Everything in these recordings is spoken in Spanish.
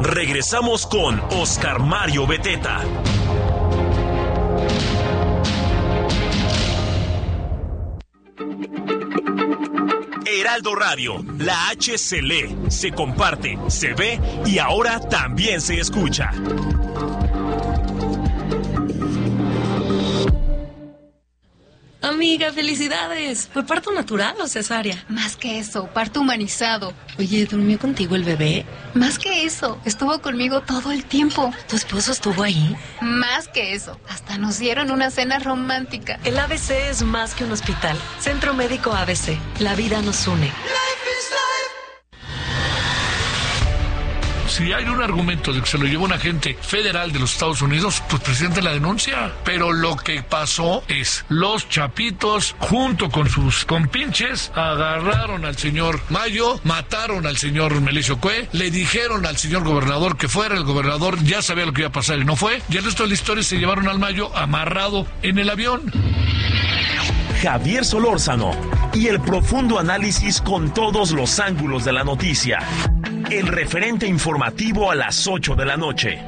Regresamos con Oscar Mario Beteta. Heraldo Radio, la H se lee, se comparte, se ve y ahora también se escucha. Amiga, felicidades. ¿Fue parto natural o cesárea? Más que eso, parto humanizado. Oye, ¿durmió contigo el bebé? Más que eso, estuvo conmigo todo el tiempo. ¿Tu esposo estuvo ahí? Más que eso, hasta nos dieron una cena romántica. El ABC es más que un hospital. Centro Médico ABC. La vida nos une. Si hay un argumento de que se lo llevó un agente federal de los Estados Unidos, pues presente la denuncia. Pero lo que pasó es, los chapitos, junto con sus compinches, agarraron al señor Mayo, mataron al señor Melesio Cue, le dijeron al señor gobernador que fuera, el gobernador ya sabía lo que iba a pasar y no fue, y el resto de la historia se llevaron al Mayo amarrado en el avión. Javier Solórzano y el profundo análisis con todos los ángulos de la noticia. El referente informativo a las 8 de la noche.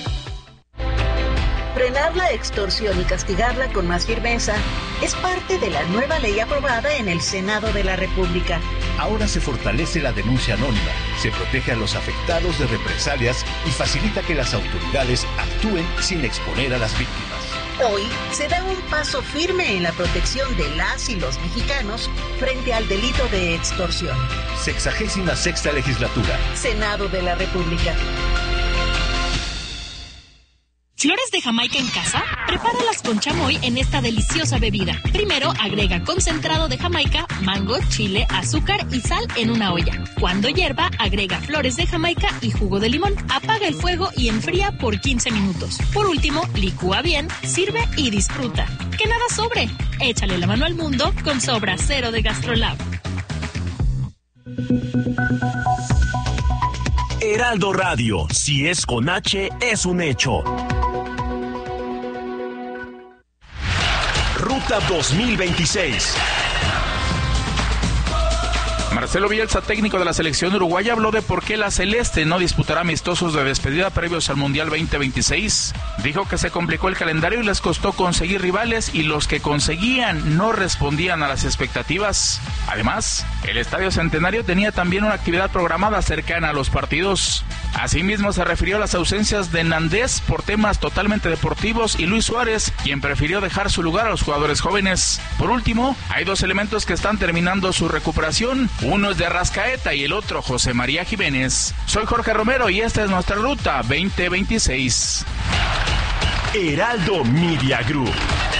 Frenar la extorsión y castigarla con más firmeza es parte de la nueva ley aprobada en el Senado de la República. Ahora se fortalece la denuncia anónima, se protege a los afectados de represalias y facilita que las autoridades actúen sin exponer a las víctimas. Hoy se da un paso firme en la protección de las y los mexicanos frente al delito de extorsión. 66ª legislatura. Senado de la República. ¿Flores de Jamaica en casa? Prepáralas con chamoy en esta deliciosa bebida. Primero, agrega concentrado de Jamaica, mango, chile, azúcar y sal en una olla. Cuando hierva, agrega flores de Jamaica y jugo de limón. Apaga el fuego y enfría por 15 minutos. Por último, licúa bien, sirve y disfruta. ¡Que nada sobre! Échale la mano al mundo con Sobra Cero de GastroLab. Heraldo Radio, si es con H, es un hecho. Ruta 2026. Marcelo Bielsa, técnico de la selección uruguaya, habló de por qué la Celeste no disputará amistosos de despedida previos al Mundial 2026. Dijo que se complicó el calendario y les costó conseguir rivales y los que conseguían no respondían a las expectativas. Además, el Estadio Centenario tenía también una actividad programada cercana a los partidos. Asimismo, se refirió a las ausencias de Nandés por temas totalmente deportivos y Luis Suárez, quien prefirió dejar su lugar a los jugadores jóvenes. Por último, hay dos elementos que están terminando su recuperación. Uno es de Arrascaeta y el otro José María Jiménez. Soy Jorge Romero y esta es nuestra Ruta 2026. Heraldo Media Group.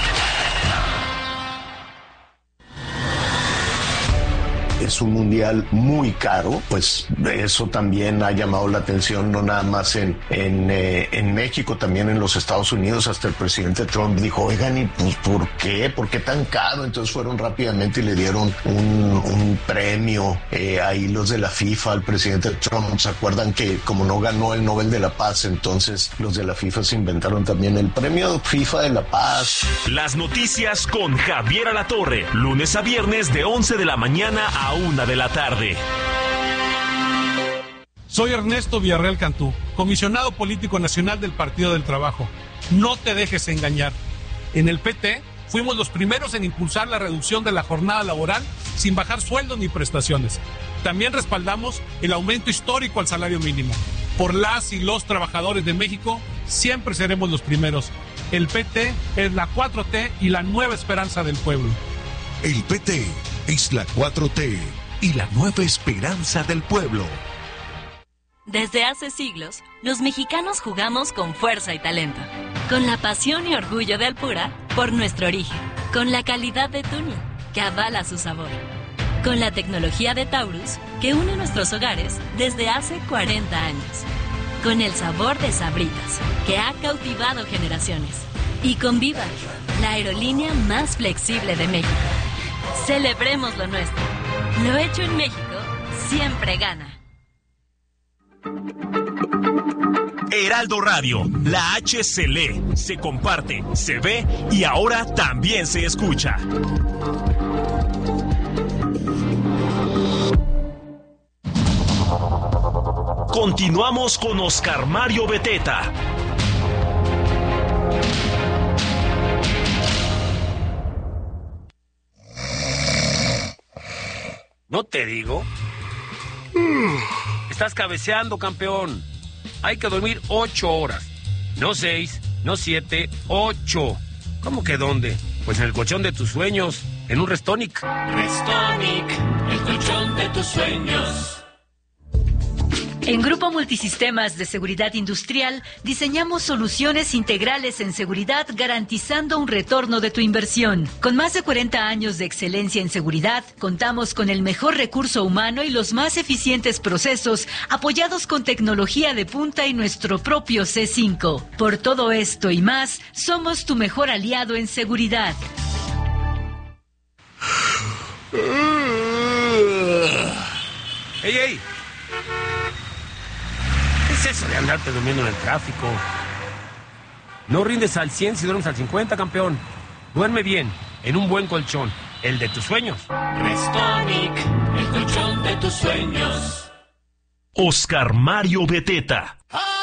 Es un mundial muy caro, pues eso también ha llamado la atención, no nada más en México, también en los Estados Unidos. Hasta el presidente Trump dijo, oigan, ¿y pues por qué? ¿Por qué tan caro? Entonces fueron rápidamente y le dieron un premio ahí los de la FIFA al presidente Trump. ¿Se acuerdan que como no ganó el Nobel de la Paz, entonces los de la FIFA se inventaron también el premio FIFA de la Paz? Las noticias con Javier Alatorre, lunes a viernes de 11 de la mañana a 1 de la tarde. Soy Ernesto Villarreal Cantú, comisionado político nacional del Partido del Trabajo. No te dejes engañar. En el PT fuimos los primeros en impulsar la reducción de la jornada laboral sin bajar sueldos ni prestaciones. También respaldamos el aumento histórico al salario mínimo. Por las y los trabajadores de México, siempre seremos los primeros. El PT es la 4T y la nueva esperanza del pueblo. El PT es la 4T y la nueva esperanza del pueblo. Desde hace siglos, los mexicanos jugamos con fuerza y talento, con la pasión y orgullo de Alpura por nuestro origen, con la calidad de Tuni, que avala su sabor, con la tecnología de Taurus, que une nuestros hogares desde hace 40 años, con el sabor de Sabritas, que ha cautivado generaciones, y con Viva, la aerolínea más flexible de México. Celebremos lo nuestro. Lo hecho en México siempre gana. Heraldo Radio, la H se lee, se comparte, se ve y ahora también se escucha. Continuamos con Oscar Mario Beteta. ¿No te digo? Estás cabeceando, campeón. Hay que dormir 8 horas. No 6, no 7, 8. ¿Cómo que dónde? Pues en el colchón de tus sueños, en un Restonic. Restonic, el colchón de tus sueños. En Grupo Multisistemas de Seguridad Industrial diseñamos soluciones integrales en seguridad garantizando un retorno de tu inversión. Con más de 40 años de excelencia en seguridad, contamos con el mejor recurso humano y los más eficientes procesos apoyados con tecnología de punta y nuestro propio C5. Por todo esto y más, somos tu mejor aliado en seguridad. ¡Ey, ey! ¿Qué es eso de andarte durmiendo en el tráfico? No rindes al 100 si duermes al 50, campeón. Duerme bien, en un buen colchón, el de tus sueños. Restonic, el colchón de tus sueños. Oscar Mario Beteta.